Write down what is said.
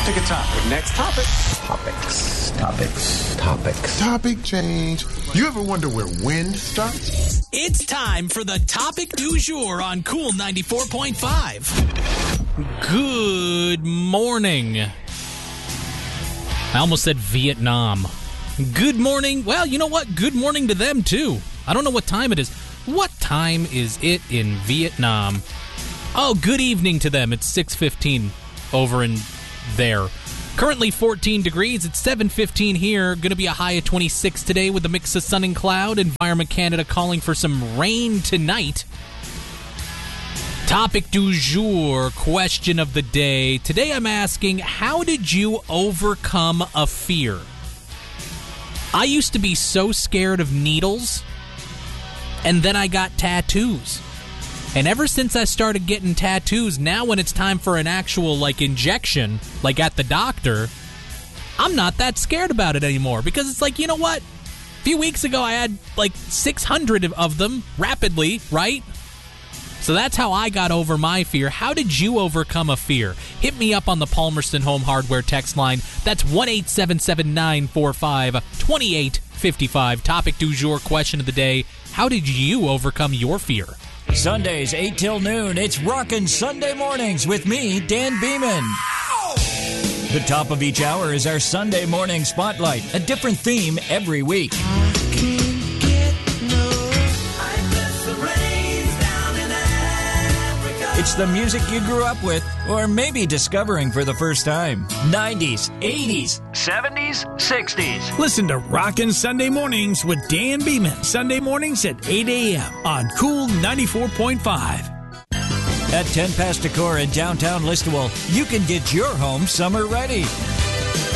Pick a topic. Next topic. Topics. Topic change. You ever wonder where wind starts? It's time for the topic du jour on Cool 94.5. Good morning. I almost said Vietnam. Good morning. Well, you know what? Good morning to them, too. I don't know what time it is. What time is it in Vietnam? Oh, good evening to them. It's 6:15 over in there. Currently 14 degrees. It's 7:15 here. Going to be a high of 26 today with a mix of sun and cloud. Environment Canada calling for some rain tonight. Topic du jour, question of the day. Today I'm asking, how did you overcome a fear? I used to be so scared of needles, and then I got tattoos. And ever since I started getting tattoos, now when it's time for an actual, injection, at the doctor, I'm not that scared about it anymore. Because it's like, you know what? A few weeks ago, I had, 600 of them rapidly, right? So that's how I got over my fear. How did you overcome a fear? Hit me up on the Palmerston Home Hardware text line. That's 1-877-945-2855. Topic du jour, question of the day. How did you overcome your fear? Sundays, 8 till noon, it's Rockin' Sunday Mornings with me, Dan Beeman. The top of each hour is our Sunday morning spotlight, a different theme every week. It's the music you grew up with, or maybe discovering for the first time. 90s, 80s, 70s, 60s. Listen to Rockin' Sunday Mornings with Dan Beeman. Sunday mornings at 8 a.m. on Cool 94.5. At 10 past a core in downtown Listowel, you can get your home summer ready.